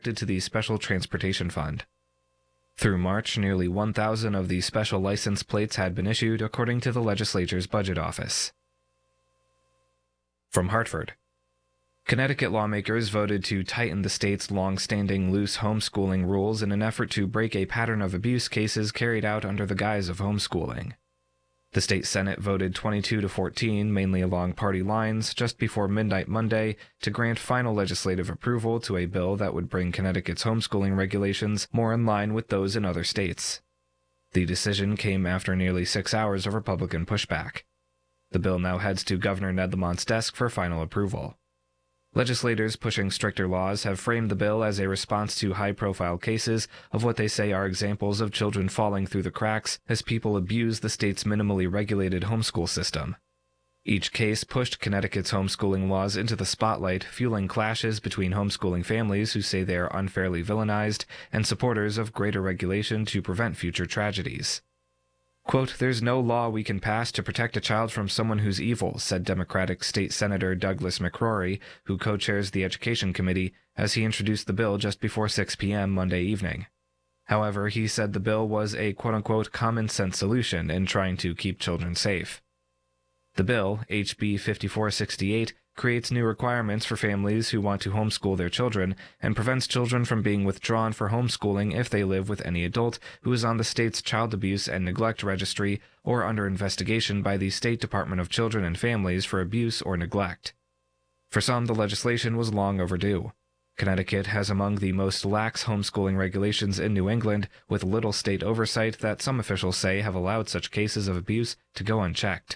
to the Special Transportation Fund. Through March, nearly 1,000 of the special license plates had been issued, according to the legislature's budget office. From Hartford. Connecticut lawmakers voted to tighten the state's long-standing loose homeschooling rules in an effort to break a pattern of abuse cases carried out under the guise of homeschooling. The state Senate voted 22-14, mainly along party lines, just before midnight Monday to grant final legislative approval to a bill that would bring Connecticut's homeschooling regulations more in line with those in other states. The decision came after nearly 6 hours of Republican pushback. The bill now heads to Governor Ned Lamont's desk for final approval. Legislators pushing stricter laws have framed the bill as a response to high-profile cases of what they say are examples of children falling through the cracks as people abuse the state's minimally regulated homeschool system. Each case pushed Connecticut's homeschooling laws into the spotlight, fueling clashes between homeschooling families who say they are unfairly villainized and supporters of greater regulation to prevent future tragedies. Quote, "There's no law we can pass to protect a child from someone who's evil," said Democratic State Senator Douglas McCrory, who co-chairs the Education Committee, as he introduced the bill just before 6 p.m. Monday evening. However, he said the bill was a quote-unquote common-sense solution in trying to keep children safe. The bill, HB 5468, creates new requirements for families who want to homeschool their children and prevents children from being withdrawn for homeschooling if they live with any adult who is on the state's Child Abuse and Neglect Registry or under investigation by the State Department of Children and Families for abuse or neglect. For some, the legislation was long overdue. Connecticut has among the most lax homeschooling regulations in New England, with little state oversight that some officials say have allowed such cases of abuse to go unchecked.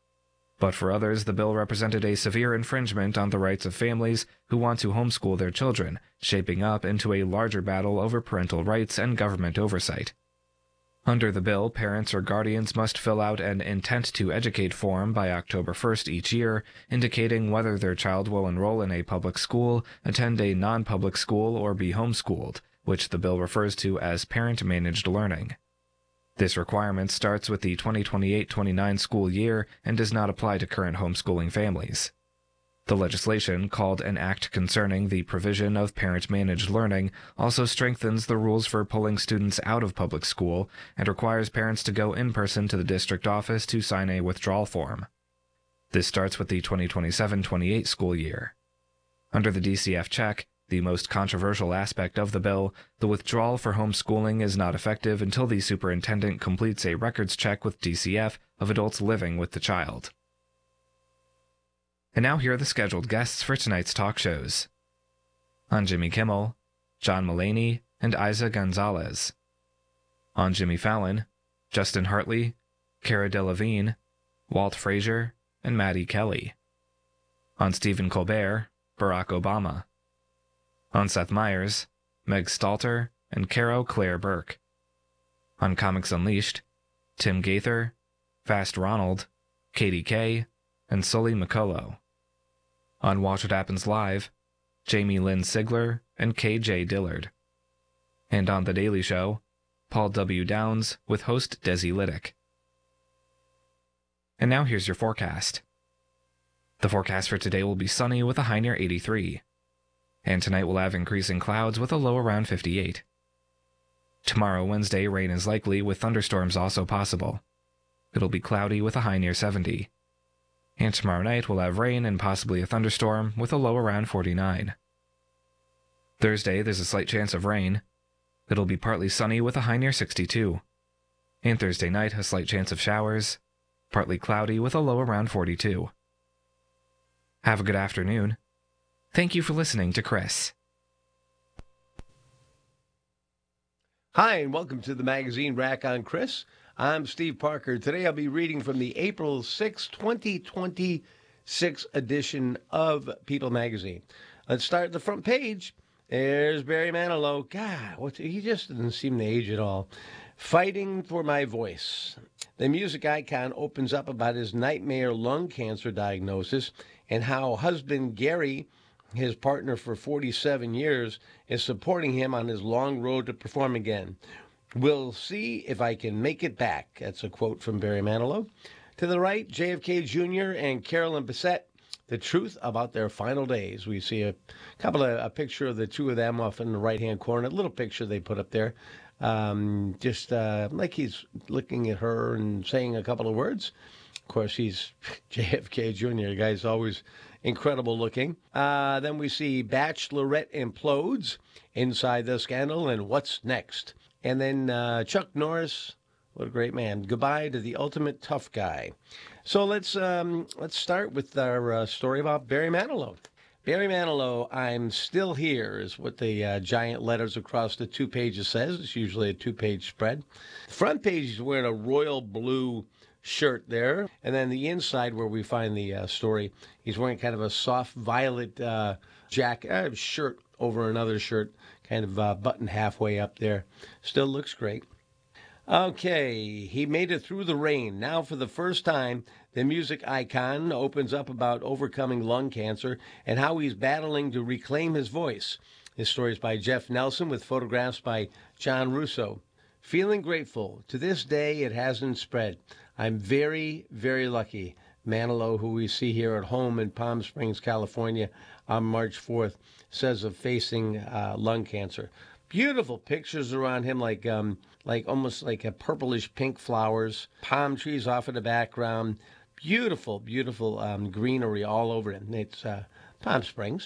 But for others, the bill represented a severe infringement on the rights of families who want to homeschool their children, shaping up into a larger battle over parental rights and government oversight. Under the bill, parents or guardians must fill out an Intent to Educate form by October 1st each year, indicating whether their child will enroll in a public school, attend a non-public school, or be homeschooled, which the bill refers to as parent-managed learning. This requirement starts with the 2028-29 school year and does not apply to current homeschooling families. The legislation, called an Act Concerning the Provision of Parent-Managed Learning, also strengthens the rules for pulling students out of public school and requires parents to go in person to the district office to sign a withdrawal form. This starts with the 2027-28 school year. Under the DCF check, the most controversial aspect of the bill, the withdrawal for homeschooling is not effective until the superintendent completes a records check with DCF of adults living with the child. And now here are the scheduled guests for tonight's talk shows. On Jimmy Kimmel, John Mulaney and Isa Gonzalez. On Jimmy Fallon, Justin Hartley, Cara Delevingne, Walt Frazier, and Maddie Kelly. On Stephen Colbert, Barack Obama. On Seth Meyers, Meg Stalter, and Caro Claire Burke. On Comics Unleashed, Tim Gaither, Fast Ronald, Katie Kay, and Sully McCullough. On Watch What Happens Live, Jamie Lynn Sigler and KJ Dillard. And on The Daily Show, Paul W. Downs with host Desi Liddick. And now here's your forecast. The forecast for today will be sunny with a high near 83. And tonight we'll have increasing clouds with a low around 58. Tomorrow, Wednesday, rain is likely with thunderstorms also possible. It'll be cloudy with a high near 70. And tomorrow night we'll have rain and possibly a thunderstorm with a low around 49. Thursday, there's a slight chance of rain. It'll be partly sunny with a high near 62. And Thursday night, a slight chance of showers, partly cloudy with a low around 42. Have a good afternoon. Thank you for listening to Chris. Hi, and welcome to the magazine Rack on Chris. I'm Steve Parker. Today I'll be reading from the April 6, 2026 edition of People magazine. Let's start at the front page. There's Barry Manilow. God, he just doesn't seem to age at all. Fighting for My Voice. The music icon opens up about his nightmare lung cancer diagnosis and how husband Gary, his partner for 47 years, is supporting him on his long road to perform again. We'll see if I can make it back. That's a quote from Barry Manilow. To the right, JFK Jr. and Carolyn Bessette the truth about their final days. We see a picture of the two of them off in the right-hand corner, a little picture they put up there. Just like he's looking at her and saying a couple of words. Of course, he's JFK Jr. The guy's always incredible looking. Then we see Bachelorette implodes inside the scandal and what's next. And then Chuck Norris, what a great man. Goodbye to the ultimate tough guy. So let's start with our story about Barry Manilow. Barry Manilow, I'm still here, is what the giant letters across the 2 pages says. It's usually a 2-page spread. The front page, he's wearing a royal blue shirt there. And then the inside, where we find the story, he's wearing kind of a soft violet shirt over another shirt, kind of buttoned halfway up there. Still looks great. Okay, he made it through the rain. Now, for the first time, the music icon opens up about overcoming lung cancer and how he's battling to reclaim his voice. This story is by Jeff Nelson with photographs by John Russo. Feeling grateful. To this day, it hasn't spread. I'm very, very lucky. Manilow, who we see here at home in Palm Springs, California, on March 4th, says of facing lung cancer. Beautiful pictures around him, like almost like a purplish pink flowers, palm trees off in the background. Beautiful, beautiful greenery all over him. It's Palm Springs.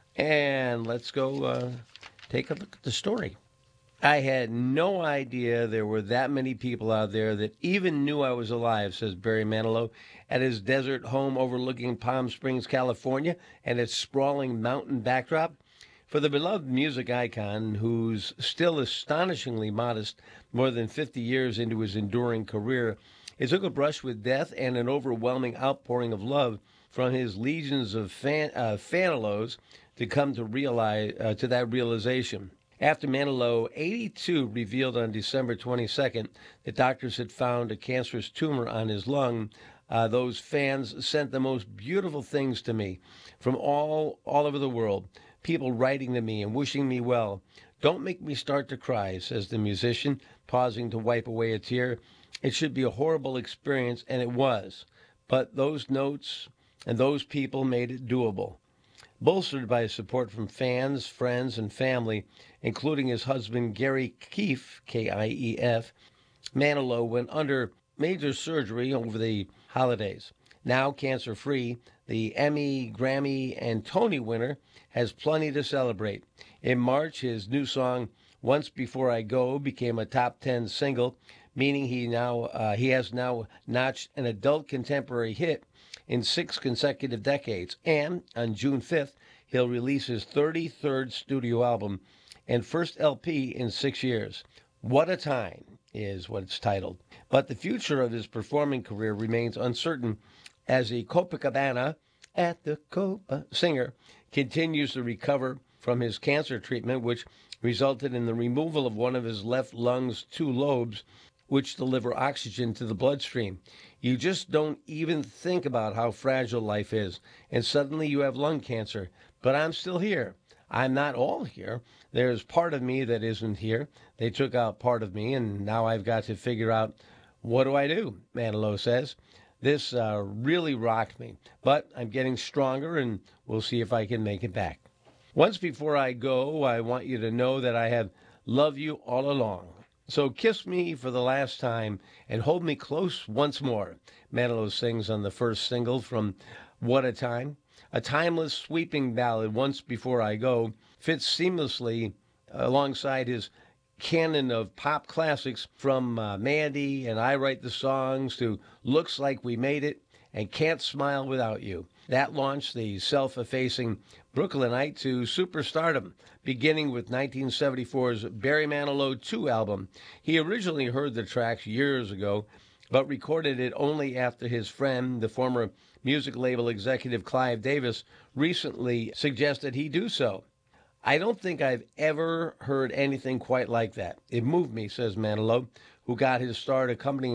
And let's go take a look at the story. I had no idea there were that many people out there that even knew I was alive, says Barry Manilow, at his desert home overlooking Palm Springs, California, and its sprawling mountain backdrop. For the beloved music icon, who's still astonishingly modest more than 50 years into his enduring career, it took a brush with death and an overwhelming outpouring of love from his legions of Fanilows to come to realize to that realization. After Manilow, 82, revealed on December 22nd that doctors had found a cancerous tumor on his lung, those fans sent the most beautiful things to me from all over the world. People writing to me and wishing me well. Don't make me start to cry, says the musician, pausing to wipe away a tear. It should be a horrible experience, and it was. But those notes and those people made it doable. Bolstered by support from fans, friends, and family, including his husband Gary Keefe, Kief, Manilow went under major surgery over the holidays. Now cancer-free, the Emmy, Grammy, and Tony winner has plenty to celebrate. In March, his new song, Once Before I Go, became a top 10 single, meaning he has now notched an adult contemporary hit in 6 consecutive decades. And on June 5th, he'll release his 33rd studio album and first LP in 6 years. What a Time is what it's titled. But the future of his performing career remains uncertain as the Copacabana at the Copa singer continues to recover from his cancer treatment, which resulted in the removal of one of his left lung's 2 lobes, which deliver oxygen to the bloodstream. You just don't even think about how fragile life is, and suddenly you have lung cancer. But I'm still here. I'm not all here. There's part of me that isn't here. They took out part of me, and now I've got to figure out, what do I do? Manilow says. This really rocked me, but I'm getting stronger, and we'll see if I can make it back. Once before I go, I want you to know that I have loved you all along. So kiss me for the last time and hold me close once more, Manilow sings on the first single from What a Time. A timeless, sweeping ballad, Once Before I Go, fits seamlessly alongside his canon of pop classics from Mandy and I Write the Songs to Looks Like We Made It and Can't Smile Without You. That launched the self-effacing Brooklynite to superstardom, beginning with 1974's Barry Manilow 2 album. He originally heard the tracks years ago, but recorded it only after his friend, the former music label executive Clive Davis, recently suggested he do so. I don't think I've ever heard anything quite like that. It moved me, says Manilow, who got his start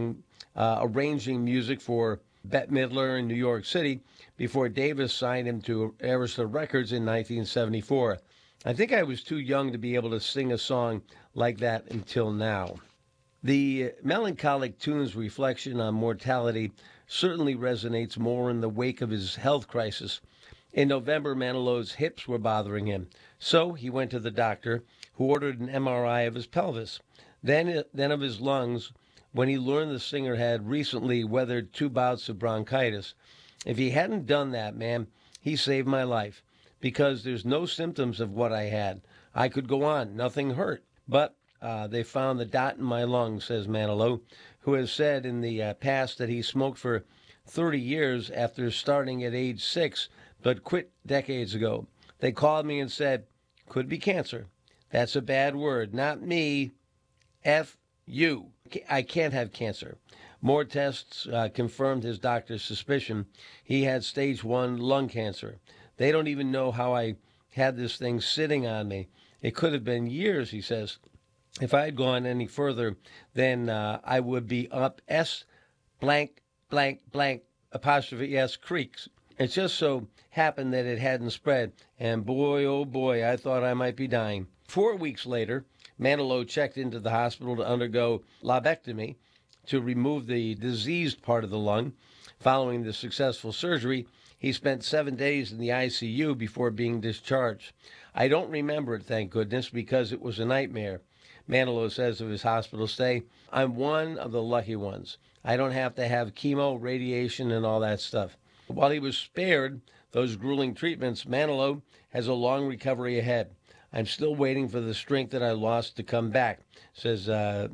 arranging music for Bette Midler in New York City before Davis signed him to Arista Records in 1974. I think I was too young to be able to sing a song like that until now. The melancholic tune's reflection on mortality certainly resonates more in the wake of his health crisis. In November, Manilow's hips were bothering him, so he went to the doctor, who ordered an MRI of his pelvis, then of his lungs, when he learned the singer had recently weathered 2 bouts of bronchitis. If he hadn't done that, man, he saved my life, because there's no symptoms of what I had. I could go on. Nothing hurt. But they found the dot in my lung, says Manilow, who has said in the past that he smoked for 30 years after starting at age 6, but quit decades ago. They called me and said, could be cancer. That's a bad word. Not me. F you. I can't have cancer. More tests confirmed his doctor's suspicion. He had stage 1 lung cancer. They don't even know how I had this thing sitting on me. It could have been years, he says. If I had gone any further, then I would be up S blank, blank, blank, apostrophe S creeks. It just so happened that it hadn't spread, and boy, oh boy, I thought I might be dying. 4 weeks later, Manilow checked into the hospital to undergo lobectomy to remove the diseased part of the lung. Following the successful surgery, he spent 7 days in the ICU before being discharged. I don't remember it, thank goodness, because it was a nightmare. Manilow says of his hospital stay, I'm one of the lucky ones. I don't have to have chemo, radiation, and all that stuff. While he was spared those grueling treatments, Manilow has a long recovery ahead. I'm still waiting for the strength that I lost to come back, says the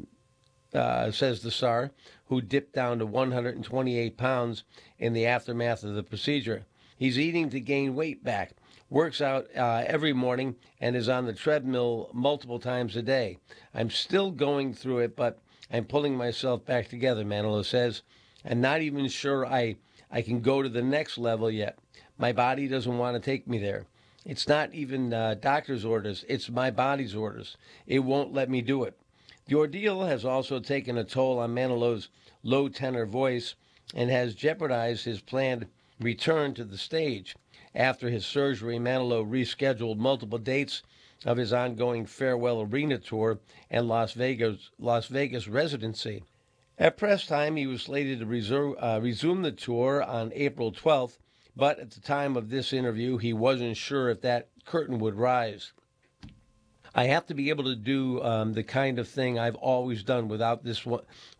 Tsar, who dipped down to 128 pounds in the aftermath of the procedure. He's eating to gain weight back, works out every morning, and is on the treadmill multiple times a day. I'm still going through it, but I'm pulling myself back together, Manilow says. I'm not even sure I can go to the next level yet. My body doesn't want to take me there. It's not even doctor's orders. It's my body's orders. It won't let me do it. The ordeal has also taken a toll on Manilow's low tenor voice and has jeopardized his planned return to the stage. After his surgery, Manilow rescheduled multiple dates of his ongoing farewell arena tour and Las Vegas residency. At press time, he was slated to resume the tour on April 12th, but at the time of this interview, he wasn't sure if that curtain would rise. I have to be able to do the kind of thing I've always done without this one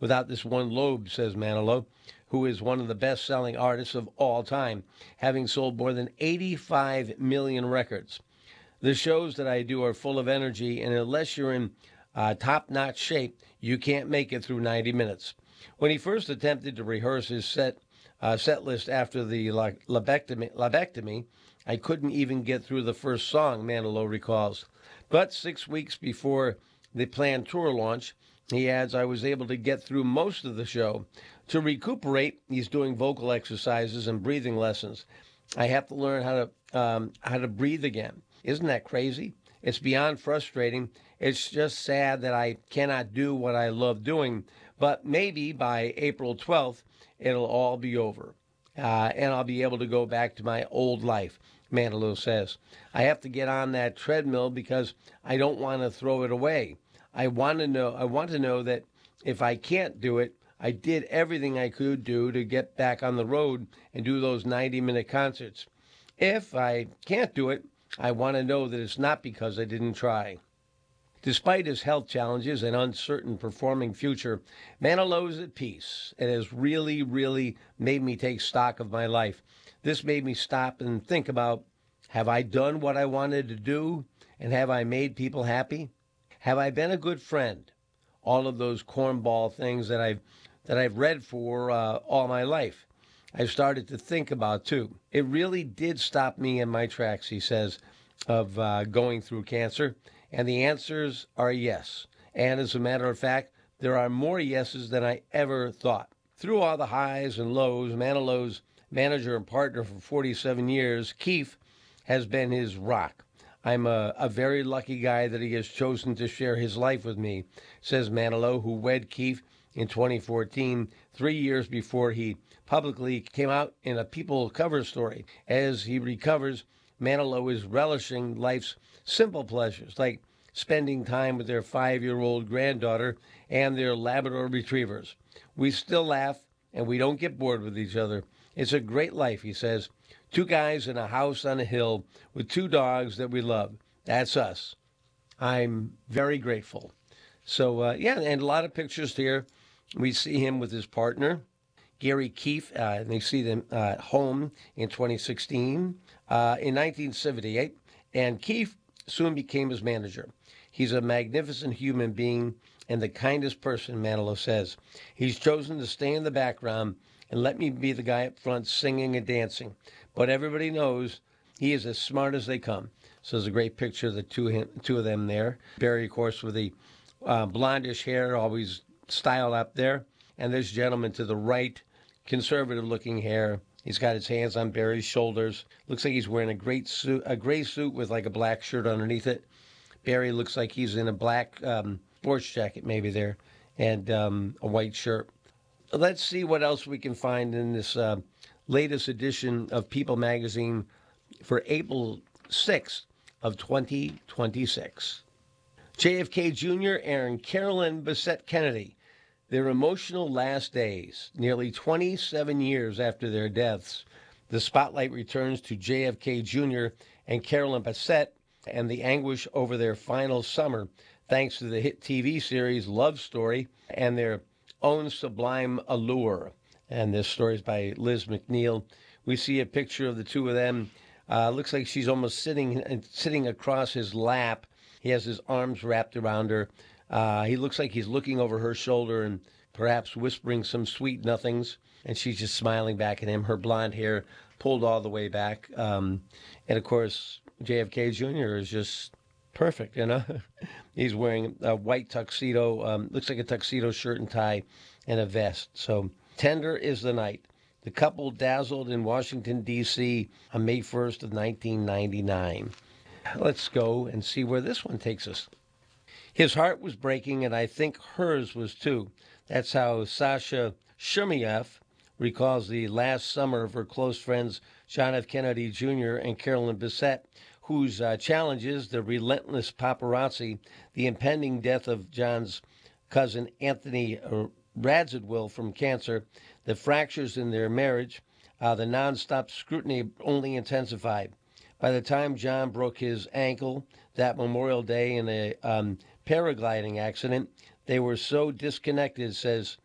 lobe, says Manilow, who is one of the best-selling artists of all time, having sold more than 85 million records. The shows that I do are full of energy, and unless you're in top-notch shape, you can't make it through 90 minutes. When he first attempted to rehearse his set list after the lobectomy, I couldn't even get through the first song, Manilow recalls. But 6 weeks before the planned tour launch, he adds, I was able to get through most of the show. To recuperate, he's doing vocal exercises and breathing lessons. I have to learn how to breathe again. Isn't that crazy? It's beyond frustrating. It's just sad that I cannot do what I love doing. But maybe by April 12th, it'll all be over. And I'll be able to go back to my old life, Manilow says. I have to get on that treadmill because I don't want to throw it away. I want to know that if I can't do it, I did everything I could do to get back on the road and do those 90-minute concerts. If I can't do it, I want to know that it's not because I didn't try. Despite his health challenges and uncertain performing future, Manilow is at peace. It has really, really made me take stock of my life. This made me stop and think about, have I done what I wanted to do? And have I made people happy? Have I been a good friend? All of those cornball things that I've read for all my life. I've started to think about, too. It really did stop me in my tracks, he says, of going through cancer. And the answers are yes. And as a matter of fact, there are more yeses than I ever thought. Through all the highs and lows, Manilow's manager and partner for 47 years, Keith, has been his rock. I'm a very lucky guy that he has chosen to share his life with me, says Manilow, who wed Keith in 2014, 3 years before he publicly came out in a People cover story. As he recovers, Manilow is relishing life's simple pleasures, like spending time with their 5-year-old granddaughter and their Labrador retrievers. We still laugh and we don't get bored with each other. It's a great life, he says. Two guys in a house on a hill with two dogs that we love. That's us. I'm very grateful. So, yeah, and a lot of pictures here. We see him with his partner, Gary Keefe, and they see them at home in 2016. In 1978, and Keefe soon became his manager. He's a magnificent human being and the kindest person, Manilow says. He's chosen to stay in the background and let me be the guy up front singing and dancing. But everybody knows he is as smart as they come. So there's a great picture of the two of them there. Barry, of course, with the blondish hair, always styled up there. And this gentleman to the right, conservative-looking hair. He's got his hands on Barry's shoulders. Looks like he's wearing a gray suit with like a black shirt underneath it. Barry looks like he's in a black sports jacket maybe there and a white shirt. Let's see what else we can find in this latest edition of People magazine for April 6th of 2026. JFK Jr. and Carolyn Bessette Kennedy, their emotional last days, nearly 27 years after their deaths. The spotlight returns to JFK Jr. and Carolyn Bessette and the anguish over their final summer, thanks to the hit TV series Love Story and their own sublime allure. And this story is by Liz McNeil. We see a picture of the two of them. Looks like she's almost sitting across his lap. He has his arms wrapped around her. He looks like he's looking over her shoulder and perhaps whispering some sweet nothings. And she's just smiling back at him, her blonde hair pulled all the way back. And, of course, JFK Jr. is just perfect, you know. He's wearing a white tuxedo, looks like a tuxedo shirt and tie, and a vest. So tender is the night. The couple dazzled in Washington, D.C. on May 1st of 1999. Let's go and see where this one takes us. His heart was breaking, and I think hers was too. That's how Sasha Shurmieff recalls the last summer of her close friends John F. Kennedy Jr. and Carolyn Bessette, whose challenges, the relentless paparazzi, the impending death of John's cousin Anthony Radziwill from cancer, the fractures in their marriage, the nonstop scrutiny only intensified. By the time John broke his ankle that Memorial Day in a paragliding accident, they were so disconnected, says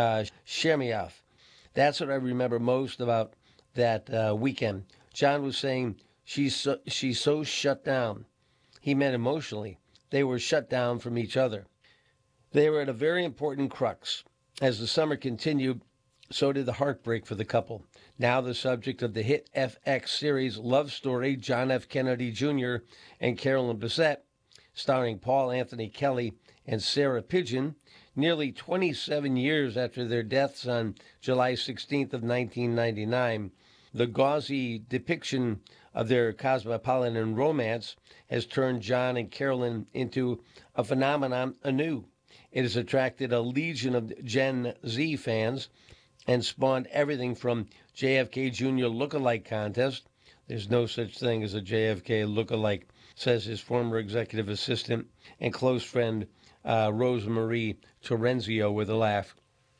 Shurmieff. That's what I remember most about that weekend. John was saying, she's so shut down. He meant emotionally. They were shut down from each other. They were at a very important crux. As the summer continued, so did the heartbreak for the couple. Now the subject of the hit FX series Love Story, John F. Kennedy Jr. and Carolyn Bessette, starring Paul Anthony Kelly and Sarah Pidgeon, nearly 27 years after their deaths on July 16th of 1999. The gauzy depiction of their cosmopolitan romance has turned John and Carolyn into a phenomenon anew. It has attracted a legion of Gen Z fans and spawned everything from JFK Jr. look-alike contest. There's no such thing as a JFK look-alike, says his former executive assistant and close friend Rosemarie Terenzio with a laugh.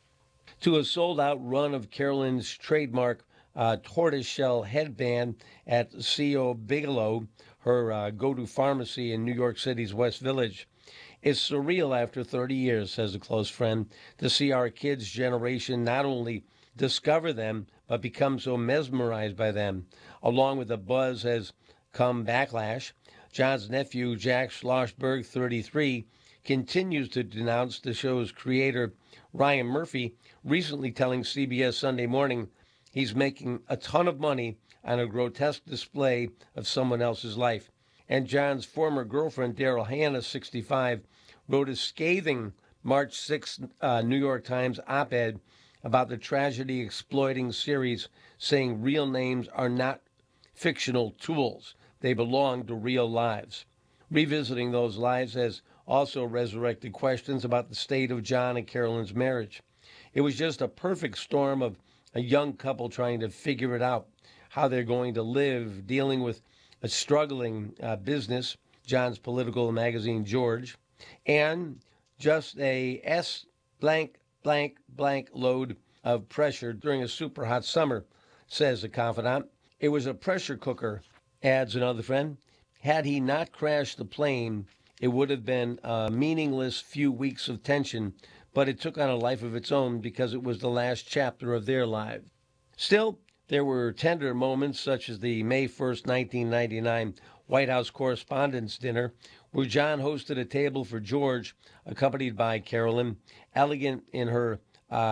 To a sold-out run of Carolyn's trademark tortoiseshell headband at C.O. Bigelow, her go-to pharmacy in New York City's West Village. It's surreal after 30 years, says a close friend, to see our kids' generation not only discover them, but become so mesmerized by them. Along with the buzz has come backlash. John's nephew, Jack Schlossberg, 33, continues to denounce the show's creator, Ryan Murphy, recently telling CBS Sunday Morning he's making a ton of money on a grotesque display of someone else's life. And John's former girlfriend, Daryl Hannah, 65, wrote a scathing March 6 New York Times op-ed about the tragedy-exploiting series, saying real names are not fictional tools. They belong to real lives. Revisiting those lives has also resurrected questions about the state of John and Carolyn's marriage. It was just a perfect storm of a young couple trying to figure it out, how they're going to live, dealing with a struggling business, John's political magazine, George, and just a S blank blank blank load of pressure during a super hot summer, says the confidant. It was a pressure cooker, adds another friend. Had he not crashed the plane, it would have been a meaningless few weeks of tension, but it took on a life of its own because it was the last chapter of their lives. Still, there were tender moments such as the May 1st, 1999 White House Correspondents' Dinner, where John hosted a table for George, accompanied by Carolyn, elegant in her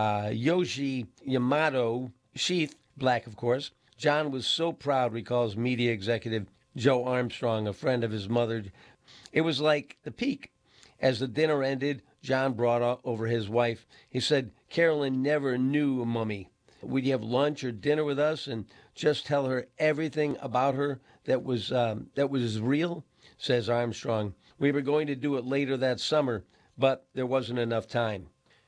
Yohji Yamato sheath, black of course. John was so proud, recalls media executive Joe Armstrong, a friend of his mother. It was like the peak. As the dinner ended, John brought over his wife. He said, Carolyn never knew Mummy. Would you have lunch or dinner with us and just tell her everything about her that was real? Says Armstrong. We were going to do it later that summer, but there wasn't enough time.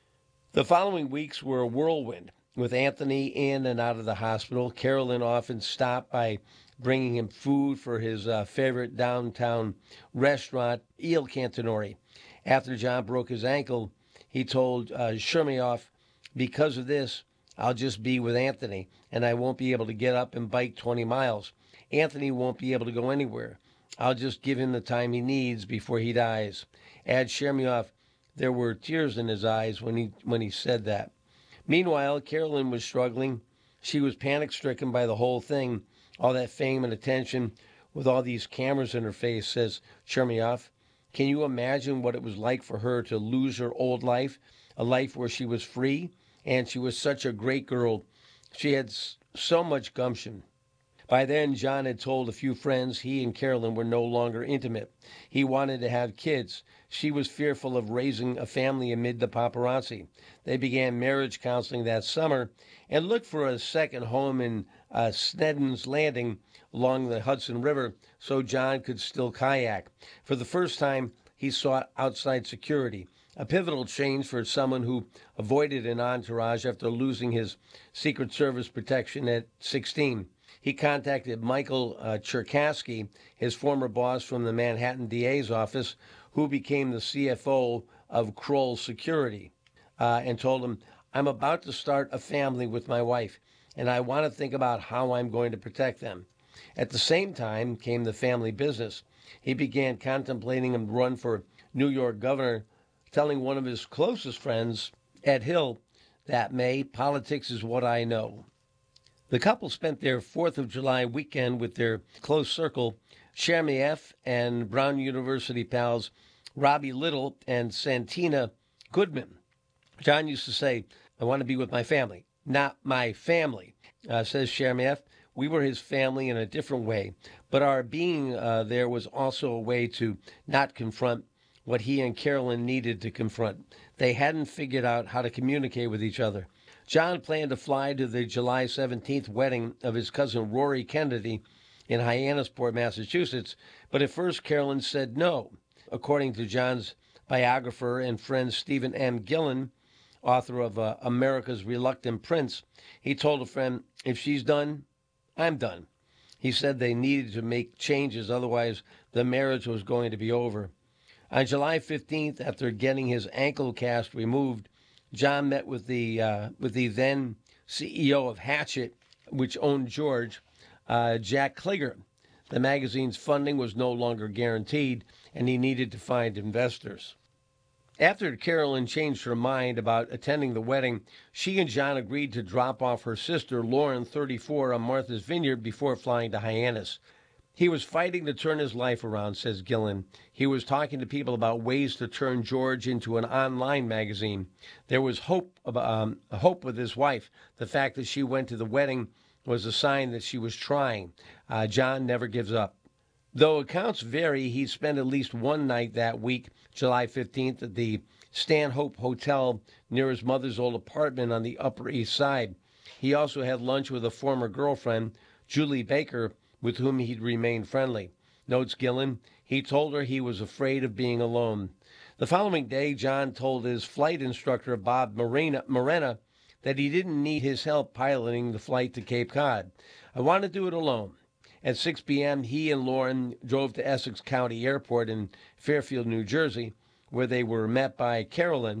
The following weeks were a whirlwind, with Anthony in and out of the hospital. Carolyn often stopped by bringing him food for his favorite downtown restaurant, Il Cantinori. After John broke his ankle, he told Chermioff, because of this, I'll just be with Anthony, and I won't be able to get up and bike 20 miles. Anthony won't be able to go anywhere. I'll just give him the time he needs before he dies. Adds Chermioff, there were tears in his eyes when he said that. Meanwhile, Carolyn was struggling. She was panic-stricken by the whole thing, all that fame and attention with all these cameras in her face, says Chermioff. Can you imagine what it was like for her to lose her old life, a life where she was free? And she was such a great girl. She had so much gumption. By then, John had told a few friends he and Carolyn were no longer intimate. He wanted to have kids. She was fearful of raising a family amid the paparazzi. They began marriage counseling that summer and looked for a second home in Snedden's Landing along the Hudson River so John could still kayak. For the first time, he sought outside security. A pivotal change for someone who avoided an entourage after losing his Secret Service protection at 16. He contacted Michael Cherkasky, his former boss from the Manhattan DA's office, who became the CFO of Kroll Security, and told him, I'm about to start a family with my wife, and I want to think about how I'm going to protect them. At the same time came the family business. He began contemplating a run for New York governor, telling one of his closest friends, Ed Hill, that May, politics is what I know. The couple spent their 4th of July weekend with their close circle, Chermioff and Brown University pals Robbie Little and Santina Goodman. John used to say, I want to be with my family, not my family, says Chermioff. We were his family in a different way, but our being there was also a way to not confront what he and Carolyn needed to confront. They hadn't figured out how to communicate with each other. John planned to fly to the July 17th wedding of his cousin Rory Kennedy in Hyannisport, Massachusetts, but at first Carolyn said no. According to John's biographer and friend Stephen M. Gillen, author of America's Reluctant Prince, he told a friend, if she's done, I'm done. He said they needed to make changes, otherwise the marriage was going to be over. On July 15th, after getting his ankle cast removed, John met with the then CEO of Hatchet, which owned George, Jack Kliger. The magazine's funding was no longer guaranteed, and he needed to find investors. After Carolyn changed her mind about attending the wedding, she and John agreed to drop off her sister, Lauren, 34, on Martha's Vineyard before flying to Hyannis. He was fighting to turn his life around, says Gillen. He was talking to people about ways to turn George into an online magazine. There was hope with his wife. The fact that she went to the wedding was a sign that she was trying. John never gives up. Though accounts vary, he spent at least one night that week, July 15th, at the Stanhope Hotel near his mother's old apartment on the Upper East Side. He also had lunch with a former girlfriend, Julie Baker, with whom he'd remained friendly. Notes Gillen, he told her he was afraid of being alone. The following day, John told his flight instructor, Bob Morena, that he didn't need his help piloting the flight to Cape Cod. I want to do it alone. At 6 p.m., he and Lauren drove to Essex County Airport in Fairfield, New Jersey, where they were met by Carolyn.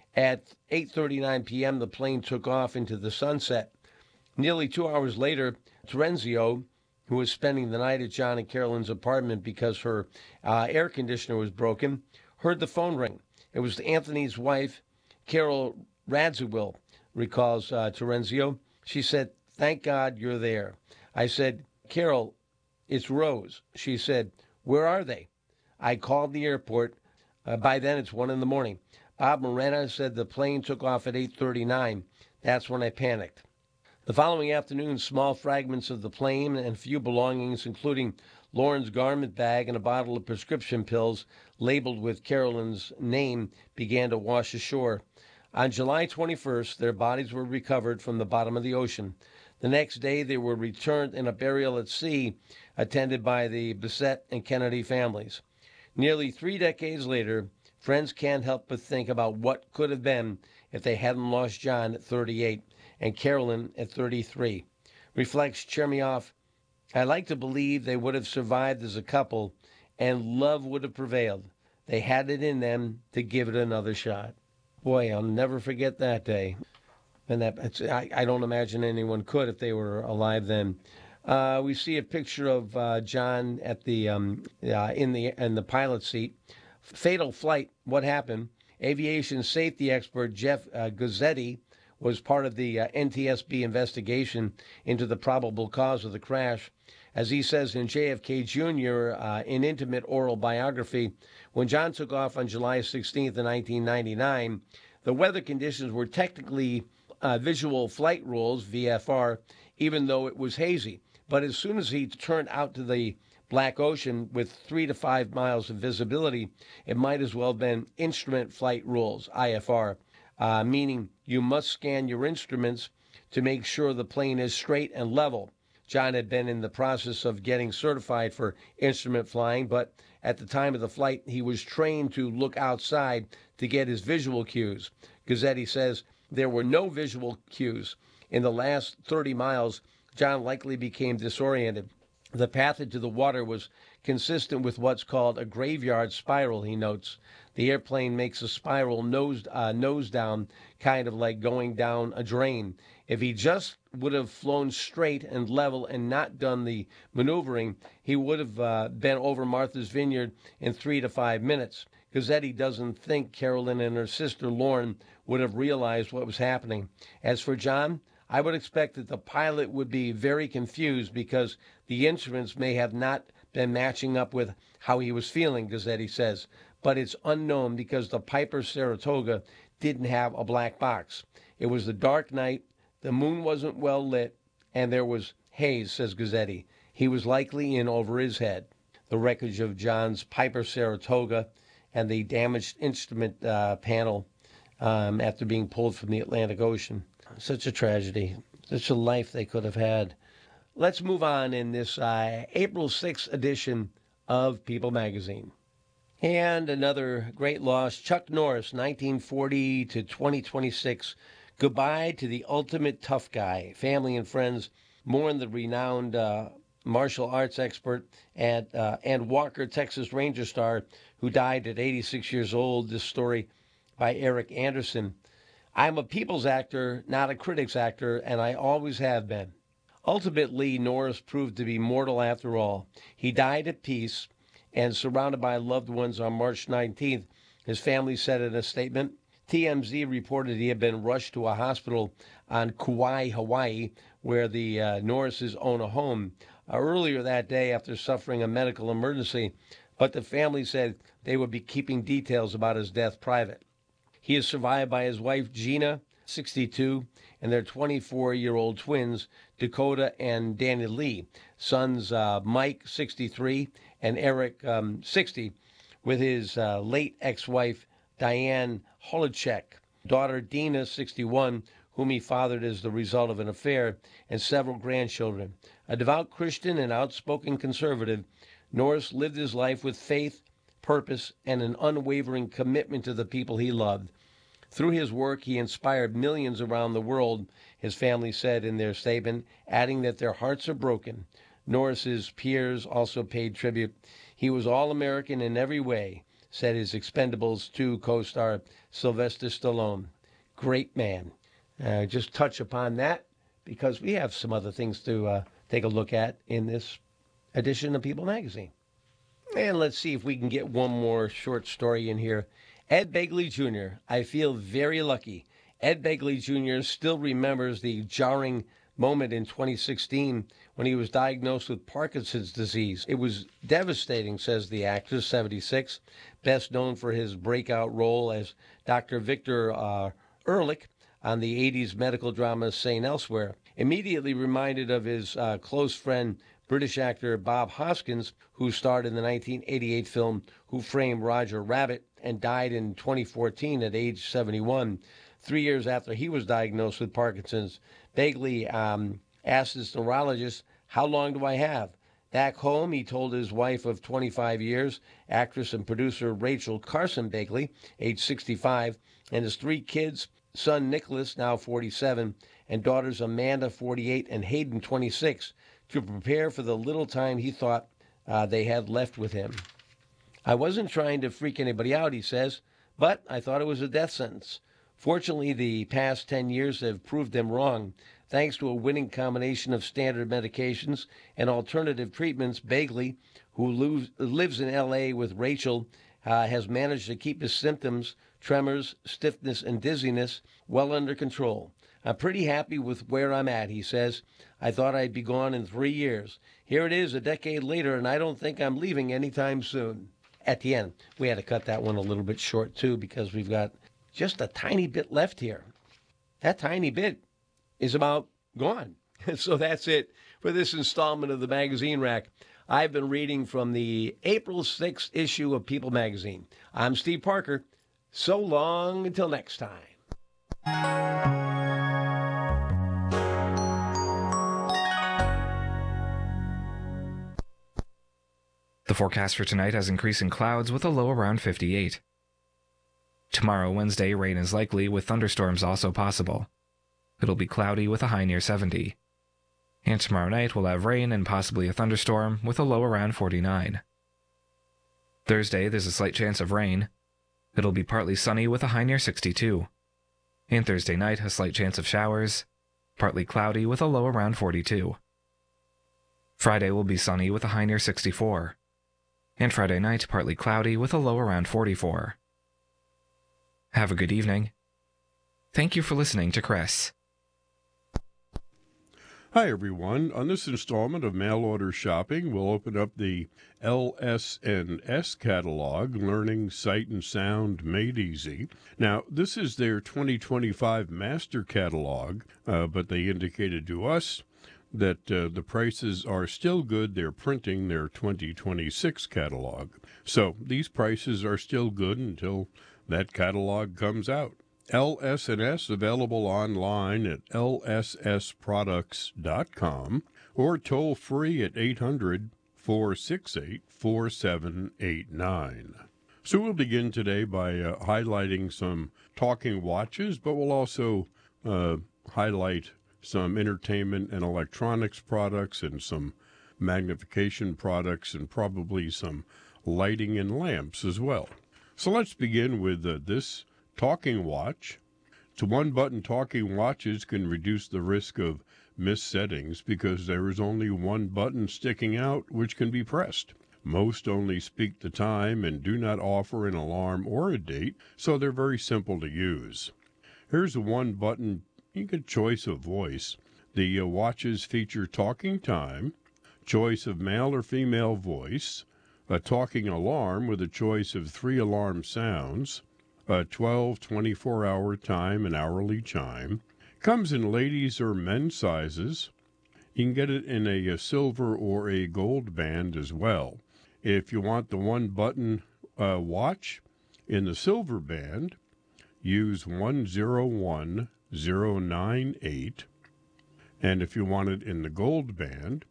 At 8:39 p.m., the plane took off into the sunset. Nearly 2 hours later, Terenzio, who was spending the night at John and Carolyn's apartment because her air conditioner was broken, heard the phone ring. It was Anthony's wife, Carol Radziwill, recalls Terenzio. She said, "Thank God you're there." I said, "Carol, it's Rose." She said, "Where are they?" I called the airport. By then, it's 1 in the morning. Bob Morena said the plane took off at 8:39. That's when I panicked. The following afternoon, small fragments of the plane and a few belongings, including Lauren's garment bag and a bottle of prescription pills labeled with Carolyn's name, began to wash ashore. On July 21st, their bodies were recovered from the bottom of the ocean. The next day, they were returned in a burial at sea, attended by the Bissett and Kennedy families. Nearly 3 decades later, friends can't help but think about what could have been if they hadn't lost John at 38 and Carolyn at 33. Reflects Chermioff, "I like to believe they would have survived as a couple and love would have prevailed. They had it in them to give it another shot." Boy, I'll never forget that day. And I don't imagine anyone could if they were alive then. We see a picture of John at the in the pilot seat. Fatal flight. What happened? Aviation safety expert Jeff Guzzetti was part of the NTSB investigation into the probable cause of the crash. As he says in JFK Jr., in intimate oral biography, when John took off on July 16th of 1999, the weather conditions were technically visual flight rules, VFR, even though it was hazy. But as soon as he turned out to the Black Ocean with 3 to 5 miles of visibility, it might as well have been instrument flight rules, IFR, meaning you must scan your instruments to make sure the plane is straight and level. John had been in the process of getting certified for instrument flying, but at the time of the flight, he was trained to look outside to get his visual cues. Guzzetti says there were no visual cues. In the last 30 miles, John likely became disoriented. The path into the water was consistent with what's called a graveyard spiral, he notes. The airplane makes a spiral nose down, kind of like going down a drain. If he just would have flown straight and level and not done the maneuvering, he would have been over Martha's Vineyard in 3 to 5 minutes. Guzzetti doesn't think Carolyn and her sister Lauren would have realized what was happening. As for John, I would expect that the pilot would be very confused because the instruments may have not been matching up with how he was feeling, Guzzetti says. But it's unknown because the Piper Saratoga didn't have a black box. It was a dark night, the moon wasn't well lit, and there was haze, says Guzzetti. He was likely in over his head. The wreckage of John's Piper Saratoga and the damaged instrument panel after being pulled from the Atlantic Ocean. Such a tragedy. Such a life they could have had. Let's move on in this April 6th edition of People magazine. And another great loss, Chuck Norris, 1940 to 2026. Goodbye to the ultimate tough guy. Family and friends mourn the renowned martial arts expert and Walker, Texas Ranger star, who died at 86 years old. This story by Eric Anderson. I'm a people's actor, not a critic's actor, and I always have been. Ultimately, Norris proved to be mortal after all. He died at peace and surrounded by loved ones on March 19th, his family said in a statement. TMZ reported he had been rushed to a hospital on Kauai, Hawaii, where the Norrises own a home, earlier that day after suffering a medical emergency, but the family said they would be keeping details about his death private. He is survived by his wife, Gina, 62, and their 24-year-old twins, Dakota and Danny Lee, sons Mike, 63, and Eric, 60, with his late ex-wife, Diane Holacek, daughter Dina, 61, whom he fathered as the result of an affair, and several grandchildren. A devout Christian and outspoken conservative, Norris lived his life with faith, purpose, and an unwavering commitment to the people he loved. Through his work, he inspired millions around the world, his family said in their statement, adding that their hearts are broken. Norris's peers also paid tribute. He was all-American in every way, said his Expendables 2 co-star Sylvester Stallone. Great man. Just touch upon that because we have some other things to take a look at in this edition of People Magazine. And let's see if we can get one more short story in here. Ed Begley Jr., I feel very lucky. Ed Begley Jr. still remembers the jarring moment in 2016 when he was diagnosed with Parkinson's disease. It was devastating, says the actor, 76, best known for his breakout role as Dr. Victor Ehrlich on the 80s medical drama St. Elsewhere. Immediately reminded of his close friend, British actor Bob Hoskins, who starred in the 1988 film Who Framed Roger Rabbit and died in 2014 at age 71. 3 years after he was diagnosed with Parkinson's, Begley asked his neurologist, "How long do I have?" Back home, he told his wife of 25 years, actress and producer Rachel Carson Begley, age 65, and his 3 kids, son Nicholas, now 47, and daughters Amanda, 48, and Hayden, 26, to prepare for the little time he thought they had left with him. "I wasn't trying to freak anybody out," he says, "but I thought it was a death sentence. Fortunately, the past 10 years have proved them wrong. Thanks to a winning combination of standard medications and alternative treatments, Begley, who lives in L.A. with Rachel, has managed to keep his symptoms, tremors, stiffness, and dizziness, well under control. I'm pretty happy with where I'm at," he says. "I thought I'd be gone in 3 years. Here it is a decade later, and I don't think I'm leaving anytime soon." At the end, we had to cut that one a little bit short, too, because we've got just a tiny bit left here. That tiny bit is about gone. So that's it for this installment of the Magazine Rack. I've been reading from the April 6th issue of People Magazine. I'm Steve Parker. So long until next time. The forecast for tonight has increasing clouds with a low around 58. Tomorrow, Wednesday, rain is likely, with thunderstorms also possible. It'll be cloudy with a high near 70. And tomorrow night we'll have rain and possibly a thunderstorm with a low around 49. Thursday, there's a slight chance of rain. It'll be partly sunny with a high near 62. And Thursday night, a slight chance of showers, partly cloudy with a low around 42. Friday will be sunny with a high near 64. And Friday night, partly cloudy with a low around 44. Have a good evening. Thank you for listening to Chris. Hi, everyone. On this installment of Mail Order Shopping, we'll open up the LS&S catalog, Learning Sight and Sound Made Easy. Now, this is their 2025 master catalog, but they indicated to us that the prices are still good. They're printing their 2026 catalog. So these prices are still good until that catalog comes out. LS&S available online at lssproducts.com or toll free at 800-468-4789. So we'll begin today by highlighting some talking watches, but we'll also highlight some entertainment and electronics products and some magnification products and probably some lighting and lamps as well. So let's begin with this talking watch. The one-button talking watches can reduce the risk of missed settings because there is only one button sticking out which can be pressed. Most only speak the time and do not offer an alarm or a date, so they're very simple to use. Here's a one-button choice of voice. The watches feature talking time, choice of male or female voice, a talking alarm with a choice of 3 alarm sounds, a 12, 24-hour time and hourly chime. Comes in ladies' or men's sizes. You can get it in a silver or a gold band as well. If you want the one-button watch in the silver band, use 101098. And if you want it in the gold band,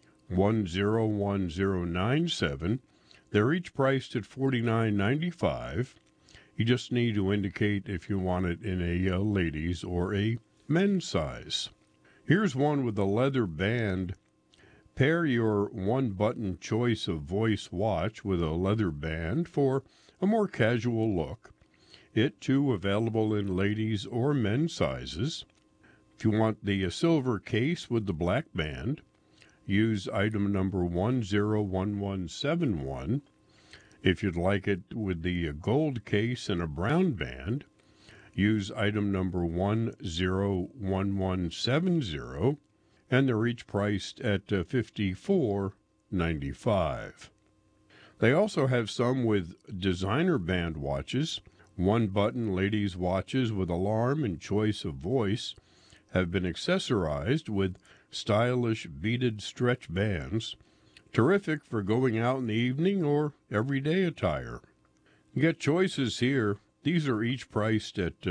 101097. They're each priced at $49.95. You just need to indicate if you want it in a ladies' or a men's size. Here's one with a leather band. Pair your one-button choice of voice watch with a leather band for a more casual look. It, too, available in ladies' or men's sizes. If you want the silver case with the black band, use item number 101171. If you'd like it with the gold case and a brown band, use item number 101170, and they're each priced at $54.95. They also have some with designer band watches. One-button ladies' watches with alarm and choice of voice have been accessorized with stylish beaded stretch bands, terrific for going out in the evening or everyday attire. You get choices here. These are each priced at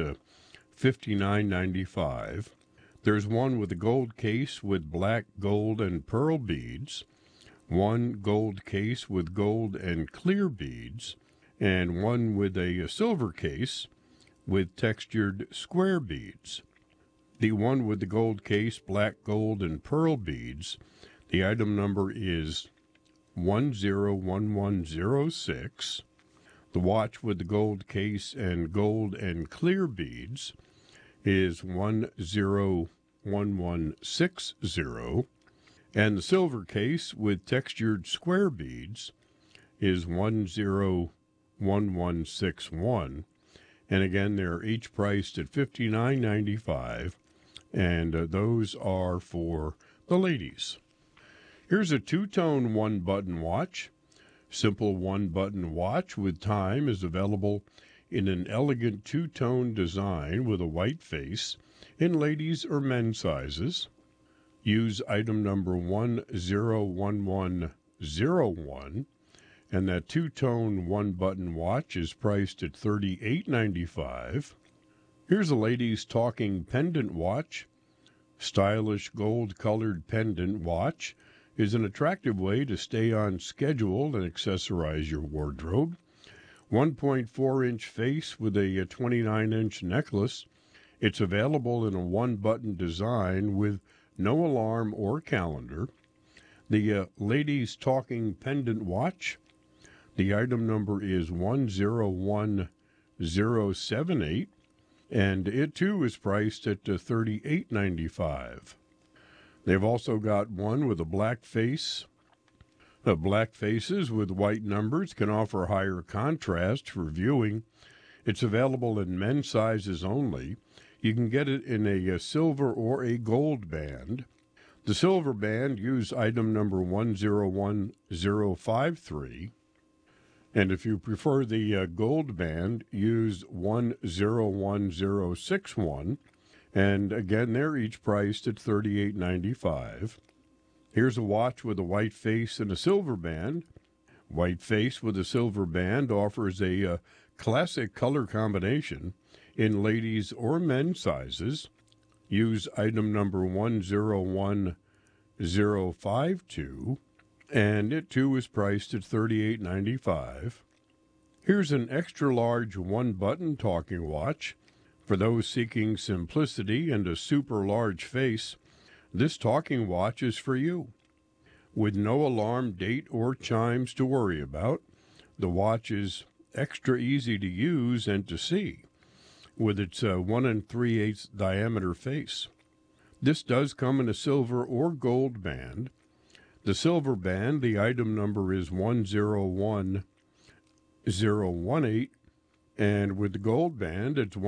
$59.95. There's one with a gold case with black, gold, and pearl beads, one gold case with gold and clear beads, and one with a silver case with textured square beads. The one with the gold case, black, gold, and pearl beads, the item number is 101106. The watch with the gold case and gold and clear beads is 101160. And the silver case with textured square beads is 101161. And again, they're each priced at $59.95, and those are for the ladies. Here's a two-tone one-button watch. Simple one-button watch with time is available in an elegant two-tone design with a white face in ladies' or men's sizes. Use item number 101101, and that two-tone one-button watch is priced at $38.95. Here's a ladies' talking pendant watch. Stylish gold-colored pendant watch is an attractive way to stay on schedule and accessorize your wardrobe. 1.4-inch face with a 29-inch necklace. It's available in a one-button design with no alarm or calendar. The ladies' talking pendant watch, the item number is 101078, and it too is priced at $38.95. They've also got one with a black face. Black faces with white numbers can offer higher contrast for viewing. It's available in men's sizes only. You can get it in a silver or a gold band. The silver band, use item number 101053. And if you prefer the gold band, use 101061. And again, they're each priced at $38.95. Here's a watch with a white face and a silver band. White face with a silver band offers a classic color combination in ladies' or men's sizes. Use item number 101052, and it too is priced at $38.95. Here's an extra large one-button talking watch. For those seeking simplicity and a super large face, this talking watch is for you. With no alarm, date, or chimes to worry about, the watch is extra easy to use and to see with its 1 3/8 diameter face. This does come in a silver or gold band. The silver band, the item number is 101018, and with the gold band, it's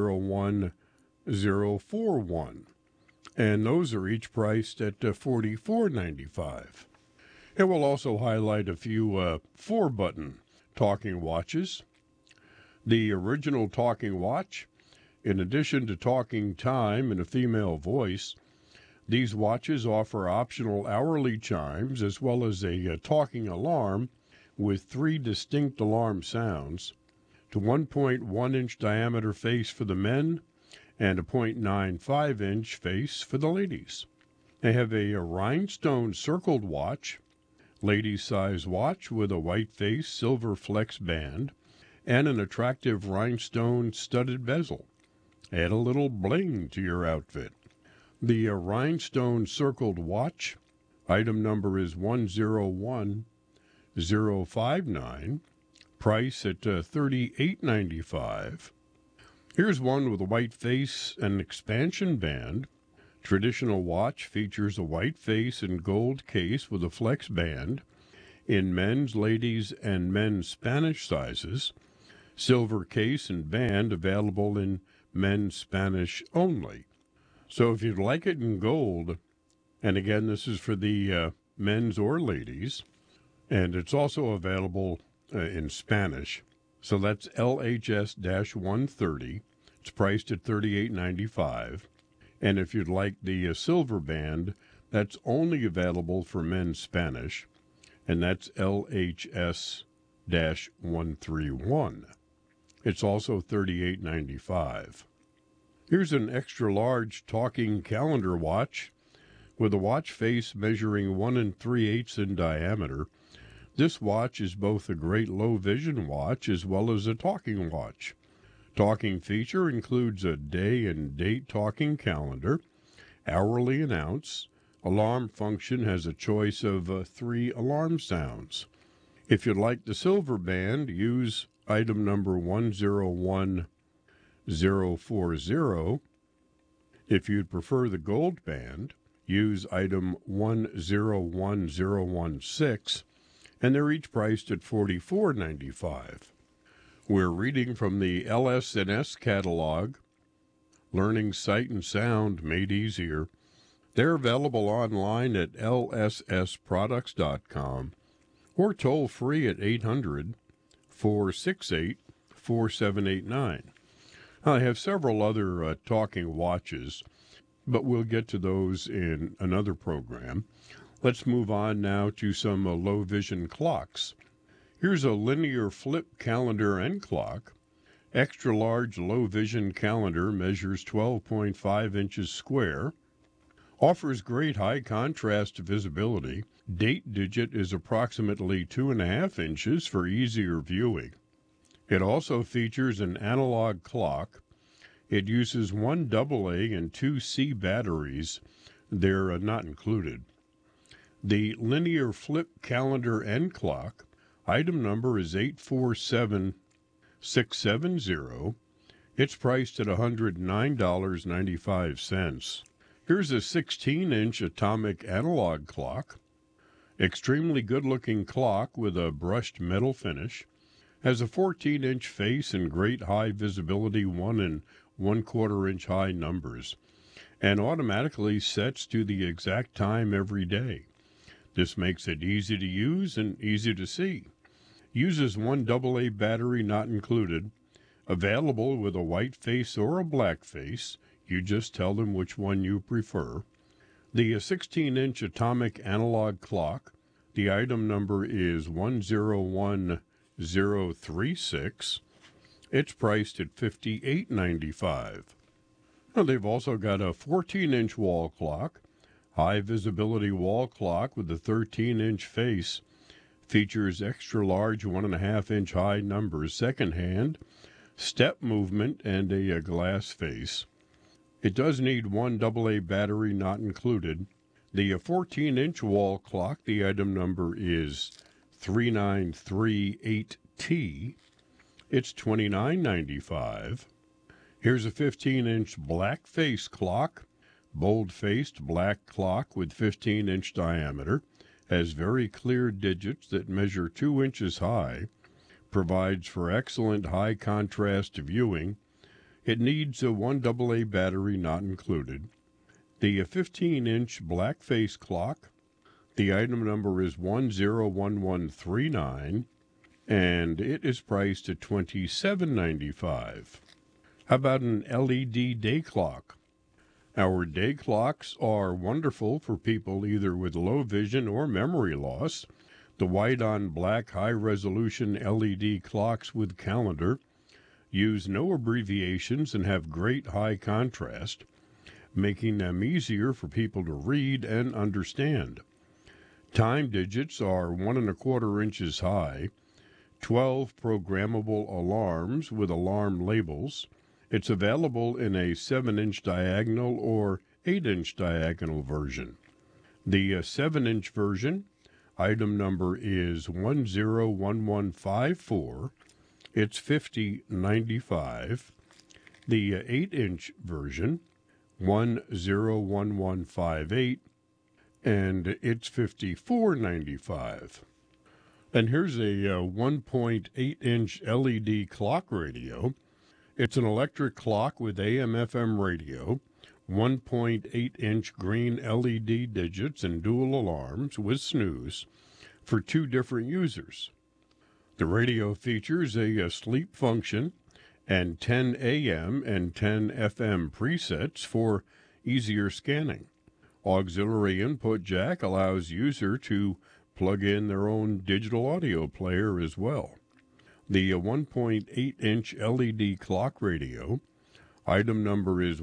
101041. And those are each priced at $44.95. And we'll also highlight a few 4-button talking watches. The original talking watch, in addition to talking time in a female voice, these watches offer optional hourly chimes as well as a talking alarm with 3 distinct alarm sounds, to 1.1-inch diameter face for the men and a 0.95-inch face for the ladies. They have a rhinestone circled watch, ladies' size watch with a white face, silver flex band, and an attractive rhinestone studded bezel. Add a little bling to your outfit. The rhinestone circled watch, item number is 101059, price at $38.95. Here's one with a white face and expansion band. Traditional watch features a white face and gold case with a flex band in men's, ladies, and men's Spanish sizes. Silver case and band available in men's Spanish only. So if you'd like it in gold, and again, this is for the men's or ladies, and it's also available in Spanish. So that's LHS-130. It's priced at $38.95. And if you'd like the silver band, that's only available for men's Spanish, and that's LHS-131. It's also $38.95. Here's an extra large talking calendar watch with a watch face measuring 1 3/8 in diameter. This watch is both a great low vision watch as well as a talking watch. Talking feature includes a day and date talking calendar, hourly and ounce. Alarm function has a choice of 3 alarm sounds. If you'd like the silver band, use item number 101040. If you'd prefer the gold band, use item 101016, and they're each priced at $44.95. We're reading from the LS&S catalog, Learning Sight and Sound Made Easier. They're available online at lssproducts.com or toll free at 800-468-4789. I have several other talking watches, but we'll get to those in another program. Let's move on now to some low vision clocks. Here's a linear flip calendar and clock. Extra large low vision calendar measures 12.5 inches square. Offers great high contrast visibility. Date digit is approximately 2.5 inches for easier viewing. It also features an analog clock. It uses 1 AA and 2 C batteries. They're not included. The linear flip calendar and clock, item number is 847670. It's priced at $109.95. Here's a 16-inch atomic analog clock. Extremely good-looking clock with a brushed metal finish. Has a 14-inch face and great high visibility 1 1/4 inch high numbers, and automatically sets to the exact time every day. This makes it easy to use and easy to see. Uses 1 AA battery not included. Available with a white face or a black face. You just tell them which one you prefer. The 16-inch atomic analog clock, the item number is 101036. It's priced at $58.95. Now, they've also got a 14-inch wall clock, high visibility wall clock with a 13-inch face. Features extra large 1.5 inch high numbers, second hand, step movement, and a glass face. It does need 1 AA battery not included. The 14-inch wall clock, the item number is 3938T. It's $29.95. Here's a 15-inch black face clock, bold-faced black clock with 15-inch diameter, has very clear digits that measure 2 inches high, provides for excellent high contrast viewing. It needs a 1 AA battery not included. The 15-inch black face clock, the item number is 101139, and it is priced at $27.95. How about an LED day clock? Our day clocks are wonderful for people either with low vision or memory loss. The white on black high-resolution LED clocks with calendar use no abbreviations and have great high contrast, making them easier for people to read and understand. Time digits are 1 1/4 inches high, 12 programmable alarms with alarm labels. It's available in a 7-inch diagonal or 8-inch diagonal version. The 7-inch version, Item number is 101154. It's $50.95. The 8-inch version, 101158, and it's $54.95. And here's a 1.8-inch LED clock radio. It's an electric clock with AM/FM radio, 1.8-inch green LED digits and dual alarms with snooze for 2 different users. The radio features a sleep function and 10 AM and 10 FM presets for easier scanning. Auxiliary input jack allows user to plug in their own digital audio player as well. The 1.8-inch LED clock radio, item number is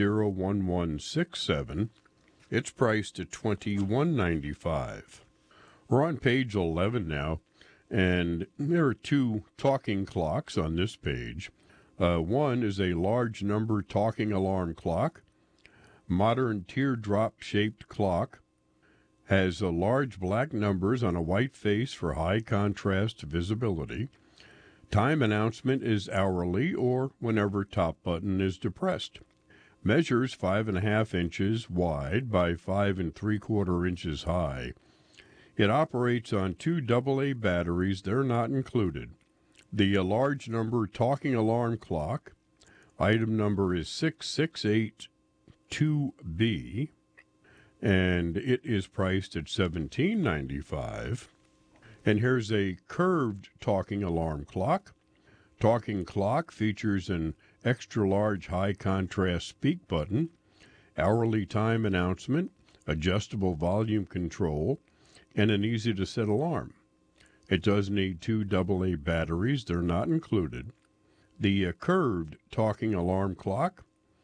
101167. It's priced at $21.95. We're on page 11 now, and there are 2 talking clocks on this page. One is a large number talking alarm clock. Modern teardrop-shaped clock. Has large black numbers on a white face for high contrast visibility. Time announcement is hourly or whenever top button is depressed. Measures 5.5 inches wide by 5 3/4 inches high. It operates on 2 AA batteries. They're not included. The large number talking alarm clock, item number is 6682B, and it is priced at $17.95. And here's a curved talking alarm clock. Talking clock features an extra large high contrast speak button, hourly time announcement, adjustable volume control, and an easy to set alarm. It does need 2 AA batteries. They're not included. The curved talking alarm clock,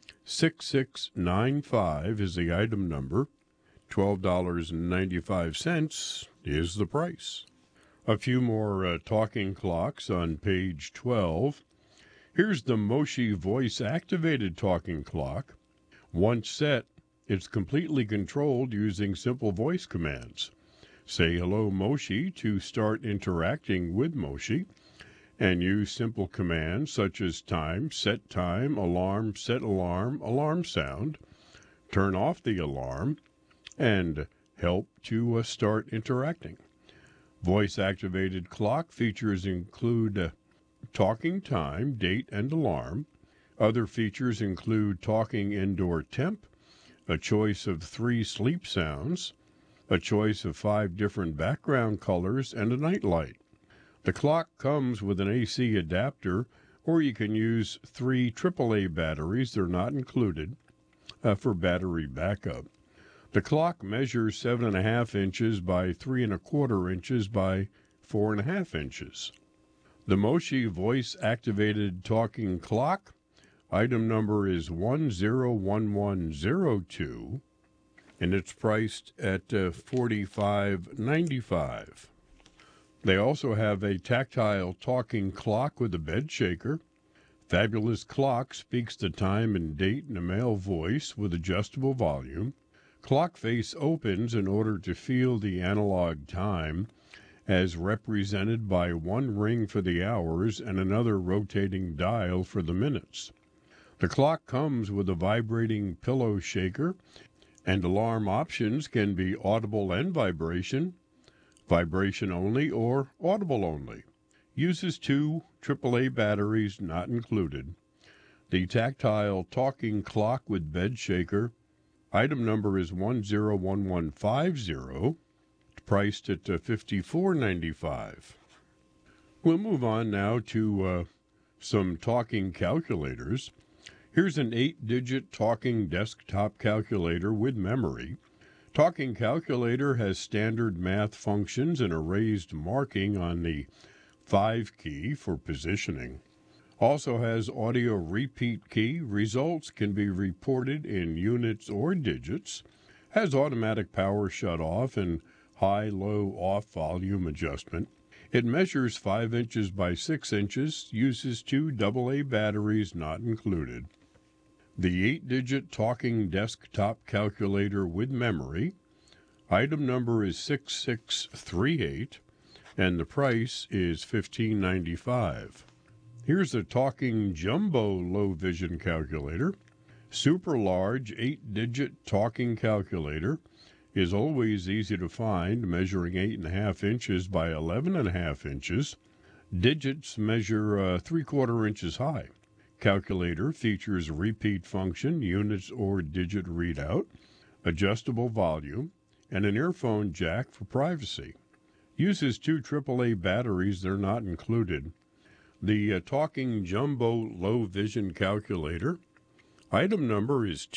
6695 is the item number. $12.95 is the price. A few more talking clocks on page 12. Here's the Moshi voice-activated talking clock. Once set, it's completely controlled using simple voice commands. Say hello, Moshi, to start interacting with Moshi, and use simple commands such as time, alarm, set alarm, alarm sound, turn off the alarm, and help to start interacting. Voice-activated clock features include talking time, date, and alarm. Other features include talking indoor temp, a choice of 3 sleep sounds, a choice of 5 different background colors, and a night light. The clock comes with an AC adapter, or you can use 3 AAA batteries. They're not included for battery backup. The clock measures 7.5 inches by 3 1/4 inches by 4.5 inches. The Moshi voice-activated talking clock, item number is 101102, and it's priced at $45.95. They also have a tactile talking clock with a bed shaker. Fabulous clock speaks the time and date in a male voice with adjustable volume. Clock face opens in order to feel the analog time, as represented by 1 ring for the hours and another rotating dial for the minutes. The clock comes with a vibrating pillow shaker, and alarm options can be audible and vibration only, or audible only. Uses 2 AAA batteries not included. The tactile talking clock with bed shaker, item number is 101150, priced at $54.95. We'll move on now to some talking calculators. Here's an 8-digit talking desktop calculator with memory. Talking calculator has standard math functions and a raised marking on the 5 key for positioning. Also has audio repeat key. Results can be reported in units or digits. Has automatic power shut-off and high-low-off volume adjustment. It measures 5 inches by 6 inches, uses 2 AA batteries not included. The 8-digit talking desktop calculator with memory. Talking calculator has standard math functions and a raised marking on the 5 key for positioning. Also has audio repeat key. Results can be reported in units or digits. Has automatic power shut-off and high-low-off volume adjustment. It measures 5 inches by 6 inches, uses 2 AA batteries not included. The 8-digit talking desktop calculator with memory Item number is 6638, and the price is $15.95. Here's a talking jumbo low vision calculator. Super large 8-digit talking calculator is always easy to find, measuring 8.5 inches by 11.5 inches. Digits measure 3/4 inches high. Calculator features repeat function, units or digit readout, adjustable volume, and an earphone jack for privacy. Uses 2 AAA batteries, they're not included. The talking jumbo low vision calculator, item number is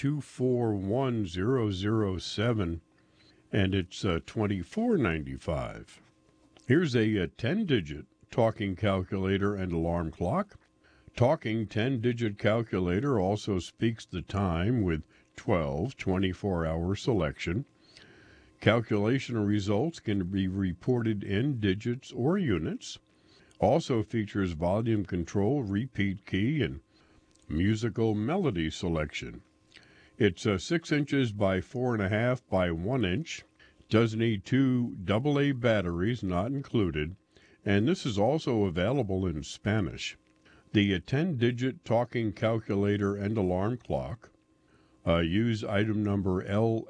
241007, and it's $24.95. Here's a 10-digit talking calculator and alarm clock. Talking 10-digit calculator also speaks the time with 12 24-hour selection. Calculation results can be reported in digits or units. Also features volume control, repeat key, and musical melody selection. It's 6 inches by 4.5 by 1 inch. Does need 2 AA batteries, not included, and this is also available in Spanish. The 10-digit talking calculator and alarm clock, use item number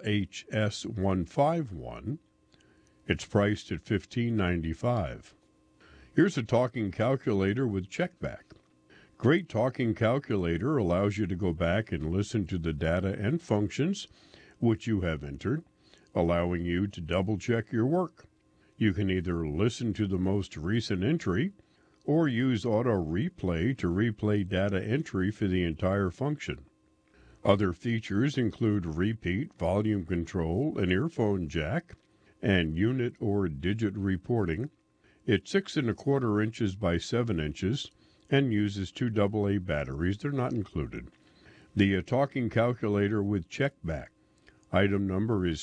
LHS151. It's priced at $15.95. Here's a talking calculator with checkback. Great talking calculator allows you to go back and listen to the data and functions which you have entered, allowing you to double-check your work. You can either listen to the most recent entry or use auto replay to replay data entry for the entire function. Other features include repeat, volume control, an earphone jack, and unit or digit reporting. It's 6 1/4 inches by 7 inches and uses 2 AA batteries. They're not included. The talking calculator with checkback. Item number is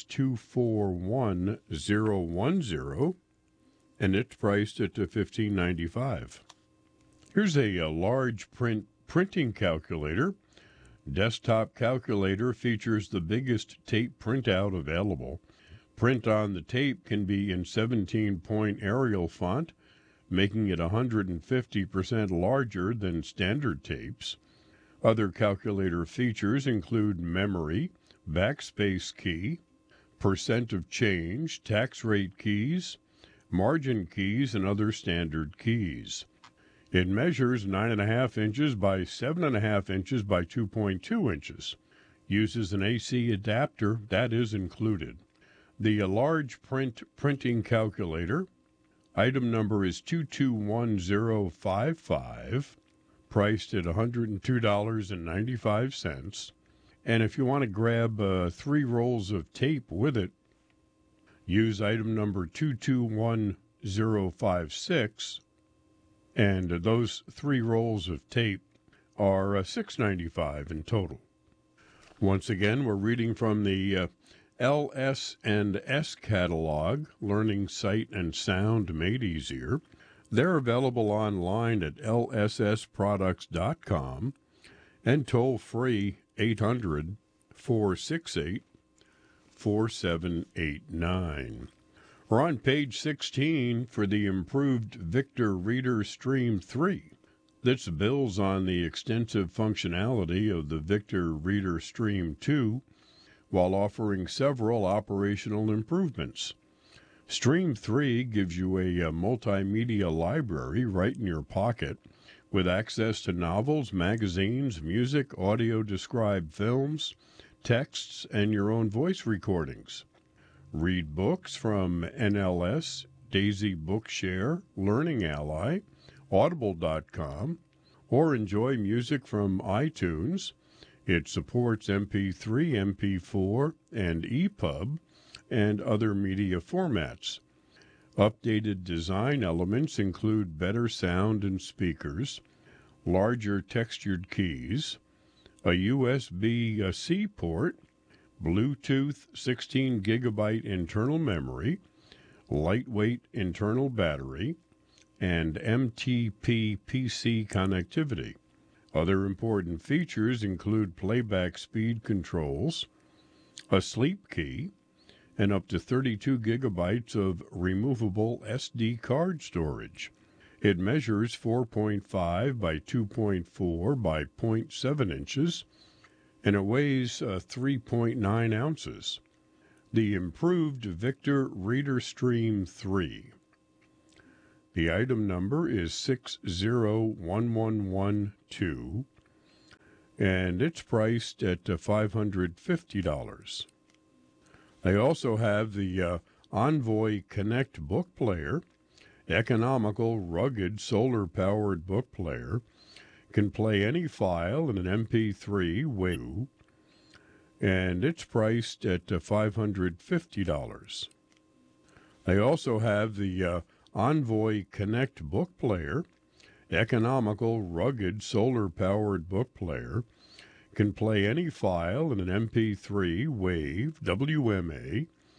241010, and it's priced at $15.95. Here's a large printing calculator. Desktop calculator features the biggest tape printout available. Print on the tape can be in 17-point Arial font, making it 150% larger than standard tapes. Other calculator features include memory, backspace key, percent of change, tax rate keys, margin keys, and other standard keys. It measures 9.5 inches by 7.5 inches by 2.2 inches. Uses an AC adapter, that is included. The large printing calculator, item number is 221055, priced at $102.95. And if you want to grab 3 rolls of tape with it, use item number 221056, and those 3 rolls of tape are $6.95 in total. Once again, we're reading from the LS&S catalog, Learning Sight and Sound Made Easier. They're available online at lssproducts.com and toll free 800-468-4789. We're on page 16 for the improved Victor Reader Stream 3. This builds on the extensive functionality of the Victor Reader Stream 2 while offering several operational improvements. Stream 3 gives you a multimedia library right in your pocket with access to novels, magazines, music, audio-described films, texts, and your own voice recordings. Read books from NLS, Daisy Bookshare, Learning Ally, Audible.com, or enjoy music from iTunes. It supports MP3, MP4, and EPUB, and other media formats. Updated design elements include better sound and speakers, larger textured keys, a USB-C port, Bluetooth 16 gigabyte internal memory, lightweight internal battery, and MTP PC connectivity. Other important features include playback speed controls, a sleep key, and up to 32 gigabytes of removable SD card storage. It measures 4.5 by 2.4 by 0.7 inches, and it weighs 3.9 ounces. The improved Victor Reader Stream 3. The item number is 601112, and it's priced at $550. They also have the Envoy Connect book player, economical, rugged, solar-powered book player, can play any file in an MP3 WAV, and it's priced at $550. They also have the Envoy Connect book player, economical, rugged, solar-powered book player, can play any file in an MP3 WAV WMA,